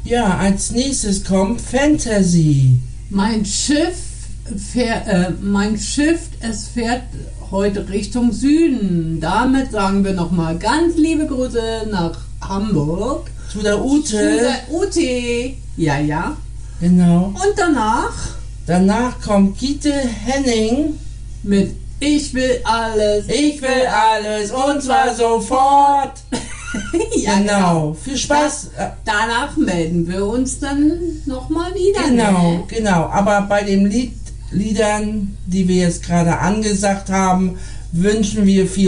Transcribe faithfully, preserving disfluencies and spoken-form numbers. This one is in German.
Ja, als nächstes kommt Fantasy. Mein Schiff, fähr, äh, mein Schiff, es fährt heute Richtung Süden. Damit sagen wir nochmal ganz liebe Grüße nach Hamburg. Zu der Ute. Zu der Ute. Ja, ja. Genau. Und danach? Danach kommt Gitte Henning mit Ich will alles. Ich will alles und zwar sofort. Ja, genau. Viel Spaß. Da, danach melden wir uns dann nochmal wieder. Genau, ne? genau. Aber bei den Lied, Liedern, die wir jetzt gerade angesagt haben, wünschen wir viel